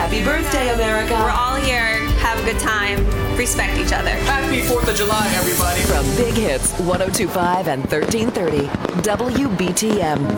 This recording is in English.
Happy birthday, America. We're all here. Have a good time. Respect each other. Happy 4th of July, everybody. From Big Hits 1025 and 1330, WBTM.